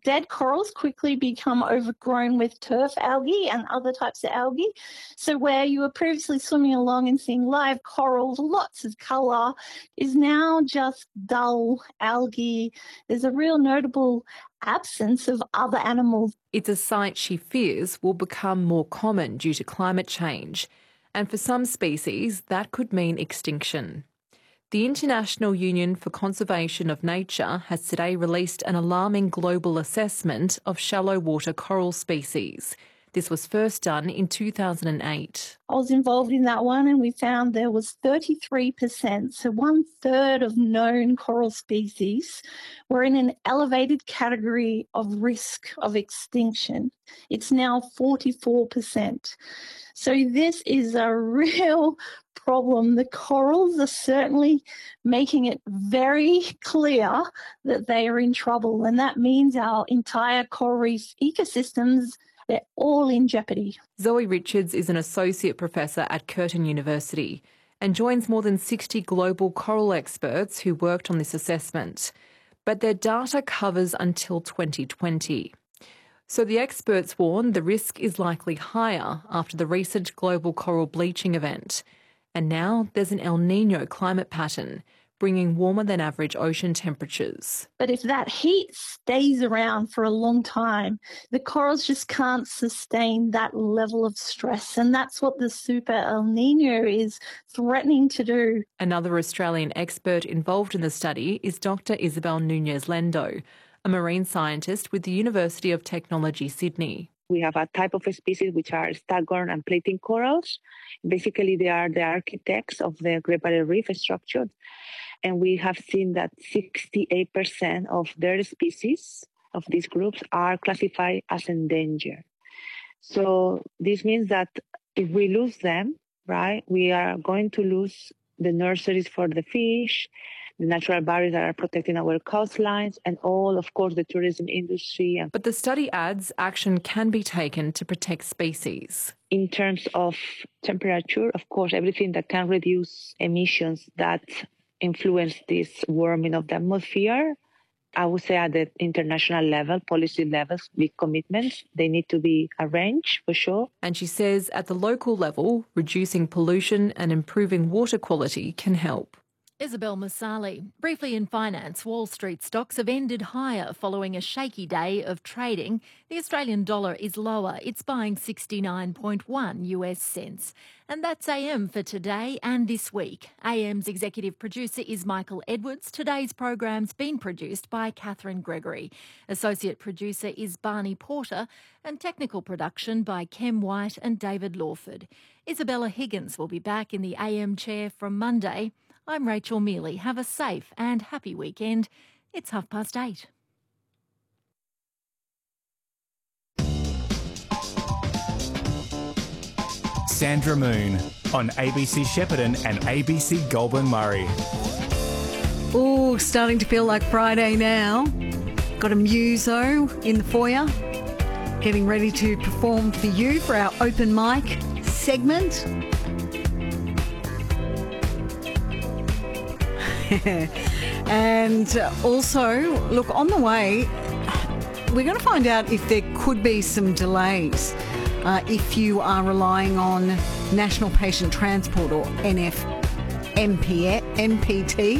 dead corals quickly become overgrown with turf algae and other types of algae. So where you were previously swimming along and seeing live corals, lots of colour, is now just dull algae. There's a real notable absence of other animals. It's a sight she fears will become more common due to climate change. And for some species, that could mean extinction. The International Union for Conservation of Nature has today released an alarming global assessment of shallow water coral species. This was first done in 2008. I was involved in that one and we found there was 33%, so 1/3 of known coral species were in an elevated category of risk of extinction. It's now 44%. So this is a real problem. The corals are certainly making it very clear that they are in trouble, and that means our entire coral reef ecosystems, they're all in jeopardy. Zoe Richards is an associate professor at Curtin University and joins more than 60 global coral experts who worked on this assessment. But their data covers until 2020. So the experts warn the risk is likely higher after the recent global coral bleaching event. And now there's an El Niño climate pattern, bringing warmer than average ocean temperatures. But if that heat stays around for a long time, the corals just can't sustain that level of stress. And that's what the Super El Niño is threatening to do. Another Australian expert involved in the study is Dr. Isabel Núñez-Lendo, a marine scientist with the University of Technology, Sydney. We have a type of species which are staghorn and plating corals. Basically, they are the architects of the Great Barrier Reef structure. And we have seen that 68% of their species, of these groups, are classified as endangered. So this means that if we lose them, right, we are going to lose the nurseries for the fish, the natural barriers that are protecting our coastlines, and all, of course, the tourism industry. But the study adds action can be taken to protect species. In terms of temperature, of course, everything that can reduce emissions that influence this warming of the atmosphere, I would say at the international level, policy levels, big commitments, they need to be arranged for sure. And she says at the local level, reducing pollution and improving water quality can help. Isabel Masali. Briefly in finance, Wall Street stocks have ended higher following a shaky day of trading. The Australian dollar is lower. It's buying 69.1 US cents. And that's AM for today and this week. AM's executive producer is Michael Edwards. Today's program's been produced by Catherine Gregory. Associate producer is Barney Porter and technical production by Kem White and David Lawford. Isabella Higgins will be back in the AM chair from Monday. I'm Rachel Mealy. Have a safe and happy weekend. It's 8:30. Sandra Moon on ABC Shepparton and ABC Goulburn Murray. Oh, starting to feel like Friday now. Got a muso in the foyer, getting ready to perform for you for our open mic segment. And also, look, on the way, we're going to find out if there could be some delays if you are relying on National Patient Transport or NPT.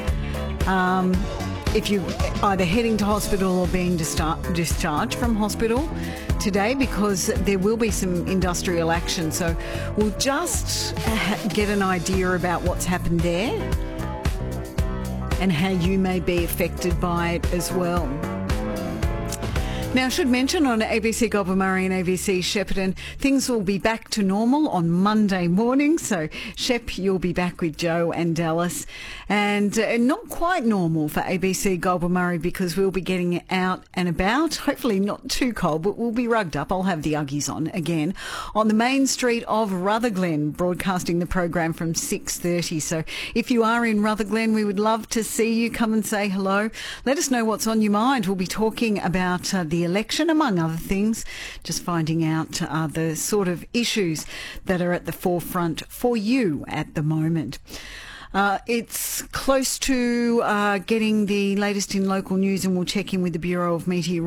If you're either heading to hospital or being discharged from hospital today, because there will be some industrial action. So we'll just get an idea about what's happened there and how you may be affected by it as well. Now, I should mention on ABC Goulburn Murray and ABC Shepparton, things will be back to normal on Monday morning. So, Shep, you'll be back with Joe and Dallas. And not quite normal for ABC Goulburn Murray because we'll be getting out and about. Hopefully not too cold, but we'll be rugged up. I'll have the Uggies on again on the main street of Rutherglen, broadcasting the program from 6:30. So, if you are in Rutherglen, we would love to see you. Come and say hello. Let us know what's on your mind. We'll be talking about the election, among other things, just finding out the sort of issues that are at the forefront for you at the moment. It's close to getting the latest in local news, and we'll check in with the Bureau of Meteorology